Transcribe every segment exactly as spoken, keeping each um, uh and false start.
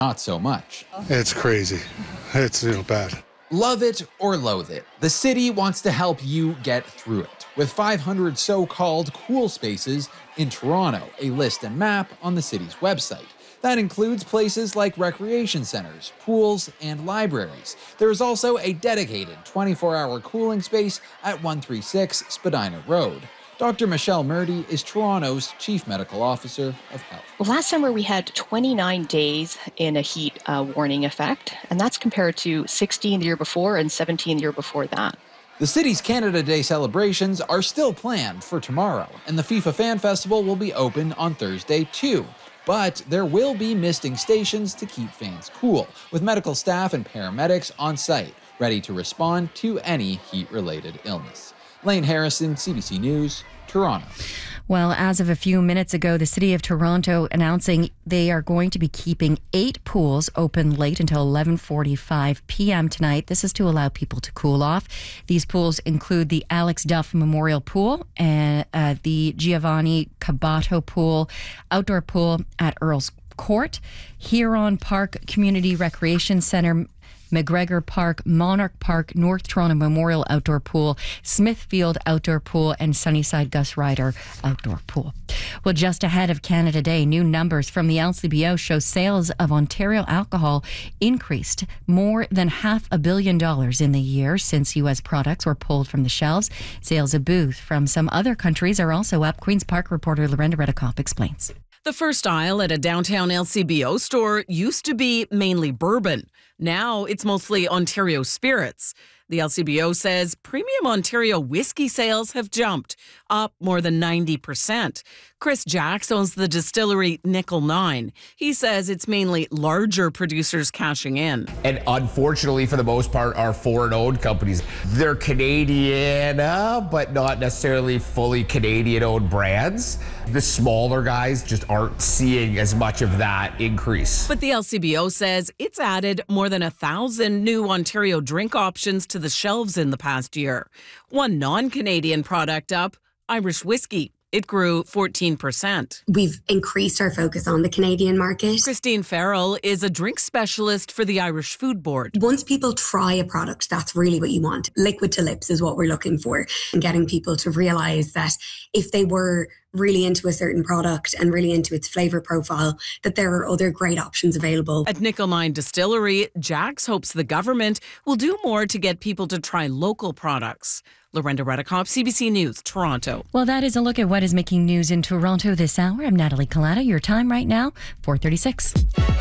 not so much. It's crazy. It's, you know, bad. Love it or loathe it, the city wants to help you get through it with five hundred so-called cool spaces in Toronto, a list and map on the city's website. That includes places like recreation centers, pools, and libraries. There is also a dedicated twenty-four hour cooling space at one thirty-six Spadina Road. Doctor Michelle Murdy is Toronto's Chief Medical Officer of Health. Well, last summer we had twenty-nine days in a heat uh, warning effect, and that's compared to sixteen the year before and seventeen the year before that. The city's Canada Day celebrations are still planned for tomorrow, and the FIFA Fan Festival will be open on Thursday too. But there will be misting stations to keep fans cool, with medical staff and paramedics on site, ready to respond to any heat-related illness. Lane Harrison, C B C News, Toronto. Well, as of a few minutes ago, the City of Toronto announcing they are going to be keeping eight pools open late until eleven forty-five p.m. tonight. This is to allow people to cool off. These pools include the Alex Duff Memorial Pool and uh, the Giovanni Cabato Pool, outdoor pool at Earl's Court, Huron Park Community Recreation Centre, McGregor Park, Monarch Park, North Toronto Memorial Outdoor Pool, Smithfield Outdoor Pool, and Sunnyside Gus Ryder Outdoor Pool. Well, just ahead of Canada Day, new numbers from the L C B O show sales of Ontario alcohol increased more than half a billion dollars in the year since U S products were pulled from the shelves. Sales of booze from some other countries are also up. Queen's Park reporter Lorenda Redekop explains. The first aisle at a downtown L C B O store used to be mainly bourbon. Now it's mostly Ontario spirits. The L C B O says premium Ontario whiskey sales have jumped, up more than ninety percent. Chris Jacks owns the distillery Nickel Nine. He says it's mainly larger producers cashing in. And unfortunately, for the most part, are foreign-owned companies. They're Canadian, uh, but not necessarily fully Canadian-owned brands. The smaller guys just aren't seeing as much of that increase. But the L C B O says it's added more than a thousand new Ontario drink options to the shelves in the past year. One non-Canadian product up, Irish whiskey. It grew fourteen percent. We've increased our focus on the Canadian market. Christine Farrell is a drink specialist for the Irish Food Board. Once people try a product, that's really what you want. Liquid to lips is what we're looking for, and getting people to realise that if they were really into a certain product and really into its flavour profile, that there are other great options available. At Nickel Nine Distillery, Jacks hopes the government will do more to get people to try local products. Lorenda Redekop, C B C News, Toronto. Well, that is a look at what is making news in Toronto this hour. I'm Natalie Collada. Your time right now, four thirty-six.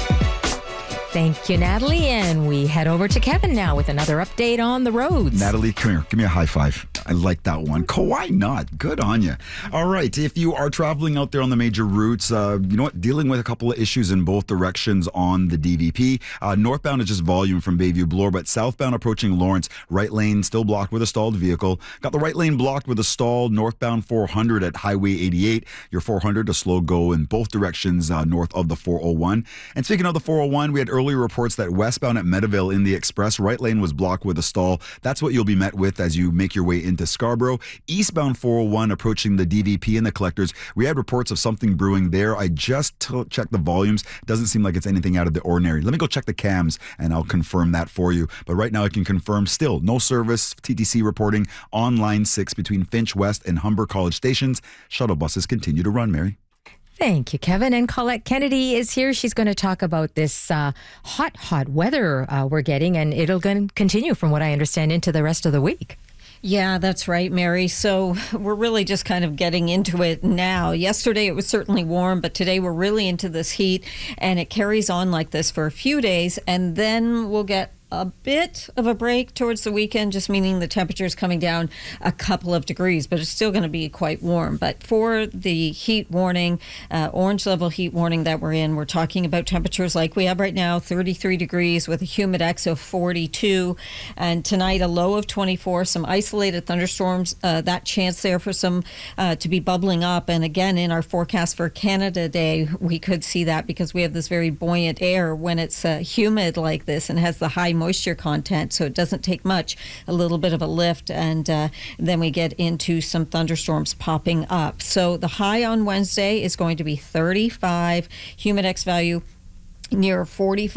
Thank you, Natalie. And we head over to Kevin now with another update on the roads. Natalie, come here. Give me a high five. I like that one. Why not? Good on you. All right. If you are traveling out there on the major routes, uh, you know what? Dealing with a couple of issues in both directions on the D V P. Uh, northbound is just volume from Bayview Bloor, but southbound approaching Lawrence, right lane still blocked with a stalled vehicle. Got the right lane blocked with a stalled northbound four hundred at Highway eighty-eight. Your four hundred a slow go in both directions uh, north of the four oh one. And speaking of the four oh one, we had earlier reports that westbound at Meadowville in the express, right lane was blocked with a stall. That's what you'll be met with as you make your way into Scarborough. Eastbound four oh one approaching the D V P and the collectors. We had reports of something brewing there. I just t- checked the volumes. Doesn't seem like it's anything out of the ordinary. Let me go check the cams and I'll confirm that for you. But right now I can confirm still no service. T T C reporting on line six between Finch West and Humber College stations. Shuttle buses continue to run, Mary. Thank you, Kevin. And Colette Kennedy is here. She's going to talk about this uh, hot, hot weather uh, we're getting, and it'll going to continue, from what I understand, into the rest of the week. Yeah, that's right, Mary. So we're really just kind of getting into it now. Yesterday it was certainly warm, but today we're really into this heat, and it carries on like this for a few days, and then we'll get a bit of a break towards the weekend, just meaning the temperature is coming down a couple of degrees, but it's still going to be quite warm. But for the heat warning, uh, orange level heat warning that we're in, we're talking about temperatures like we have right now, thirty-three degrees with a humidex of forty-two. And tonight, a low of twenty-four, some isolated thunderstorms, uh, that chance there for some uh, to be bubbling up. And again, in our forecast for Canada Day, we could see that because we have this very buoyant air when it's uh, humid like this and has the high moisture content, so it doesn't take much, a little bit of a lift, and uh, then we get into some thunderstorms popping up. So the high on Wednesday is going to be thirty-five, humidex value near forty-five.